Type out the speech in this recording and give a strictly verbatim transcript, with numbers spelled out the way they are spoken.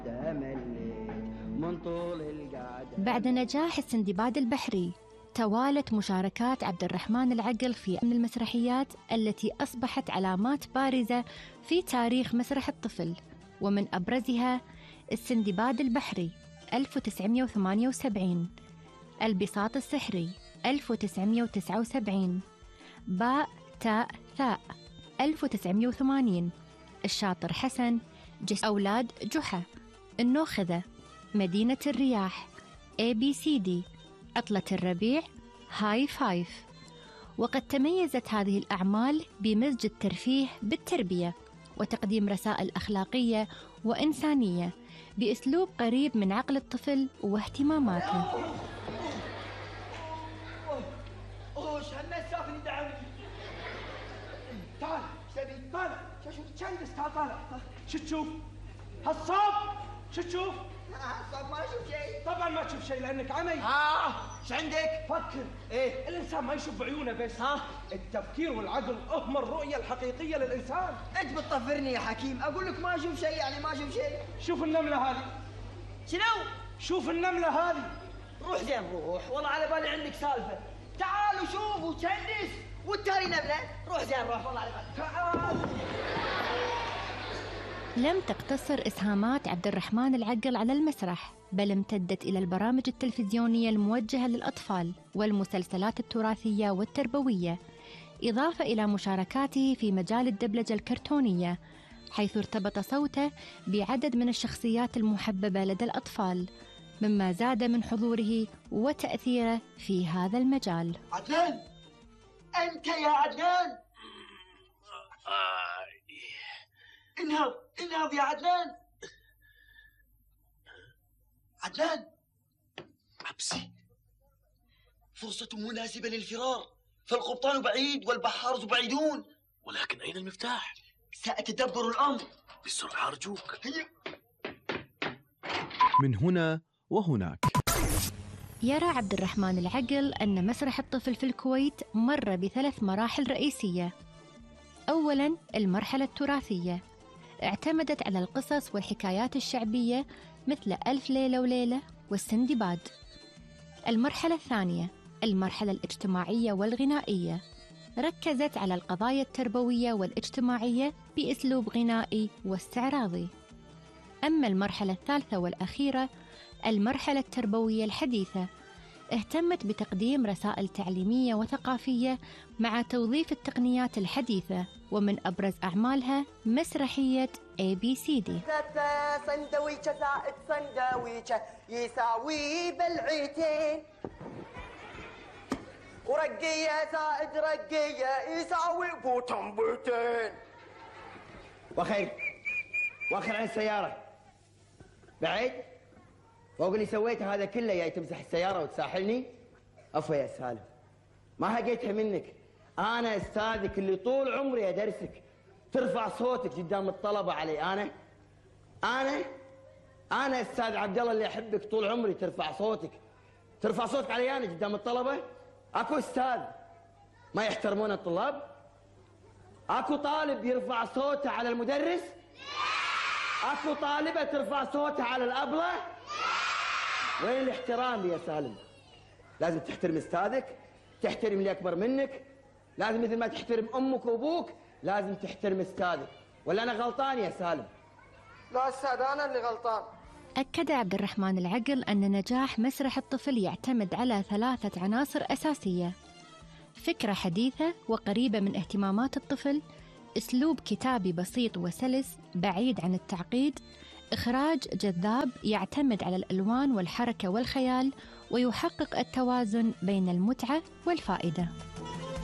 بعد نجاح السندباد البحري، توالت مشاركات عبد الرحمن العقل في من المسرحيات التي أصبحت علامات بارزة في تاريخ مسرح الطفل، ومن أبرزها السندباد البحري ألف وتسعمائة وثمانية وسبعين، البساط السحري ألف وتسعمائة وتسعة وسبعين، باء تاء ثاء ألف وتسعمائة وثمانين، الشاطر حسن، جس أولاد جحا، النوخذة، مدينة الرياح، إيه بي سي دي، عطلة الربيع، هاي فايف. وقد تميزت هذه الأعمال بمزج الترفيه بالتربية وتقديم رسائل أخلاقية وإنسانية بأسلوب قريب من عقل الطفل واهتماماته. اوه شهالناس سافني دعوني. تعال سبي طالع شو تشندس تعال طالع. شو تشوف؟ هالصوب شو تشوف؟ هالصوب ما اشوف شيء. طبعا ما تشوف شيء لانك عمي. اه ايش عندك؟ فكر. ايه الانسان ما يشوف بعيونه بس. ها التفكير والعقل هم الرؤيه الحقيقيه للانسان. انت بتطفرني يا حكيم، اقول لك ما اشوف شيء يعني ما اشوف شيء. شوف النمله هذه. شنو؟ شوف النمله هذه. روح زين روح، والله على بالي عندك سالفه. تعال وشوف وتشنس والتالي نمله. روح زين روح والله على بالي. تعال. لم تقتصر إسهامات عبد الرحمن العقل على المسرح، بل امتدت إلى البرامج التلفزيونية الموجهة للأطفال والمسلسلات التراثية والتربوية، إضافة إلى مشاركاته في مجال الدبلجة الكرتونية، حيث ارتبط صوته بعدد من الشخصيات المحببة لدى الأطفال، مما زاد من حضوره وتأثيره في هذا المجال. عدنان، أنت يا عدنان. انهض انهض يا عدنان. عدنان عبسي، فرصة مناسبة للفرار، فالقبطان بعيد والبحار بعيدون. ولكن أين المفتاح؟ سأتدبر الأمر. بسرعة أرجوك. هيا. من هنا وهناك. يرى عبد الرحمن العقل أن مسرح الطفل في الكويت مر بثلاث مراحل رئيسية. أولاً المرحلة التراثية، اعتمدت على القصص والحكايات الشعبية مثل ألف ليلة وليلة والسندباد. المرحلة الثانية المرحلة الاجتماعية والغنائية، ركزت على القضايا التربوية والاجتماعية بأسلوب غنائي واستعراضي. أما المرحلة الثالثة والأخيرة المرحلة التربوية الحديثة، اهتمت بتقديم رسائل تعليمية وثقافية مع توظيف التقنيات الحديثة، ومن أبرز أعمالها مسرحية إيه بي سي دي. سندويشة زائد سندويشة يساوي بلعتين، ورقية زائد رقية يساوي بوتنبوتين. وخير واخر عن السيارة بعيد فوق اللي سويته هذا كله، جاي تمسح السيارة وتساحلني؟ عفوا يا سالم، ما هقيتها منك. أنا أستاذك اللي طول عمري أدرسك، ترفع صوتك قدام الطلبة علي. أنا أنا أنا أستاذ عبد الله اللي أحبك طول عمري، ترفع صوتك ترفع صوتك علي أنا قدام الطلبة؟ أكو أستاذ ما يحترمون الطلاب؟ أكو طالب يرفع صوته على المدرس؟ أكو طالبة ترفع صوتها على الأبلة؟ وين الاحترام يا سالم؟ لازم تحترم أستاذك، تحترم اللي أكبر منك، لازم مثل ما تحترم أمك وأبوك لازم تحترم أستاذك. ولا أنا غلطان يا سالم؟ لا أستاذ أنا اللي غلطان. أكد عبد الرحمن العقل أن نجاح مسرح الطفل يعتمد على ثلاثة عناصر أساسية: فكرة حديثة وقريبة من اهتمامات الطفل، أسلوب كتابي بسيط وسلس بعيد عن التعقيد، إخراج جذاب يعتمد على الألوان والحركة والخيال ويحقق التوازن بين المتعة والفائدة.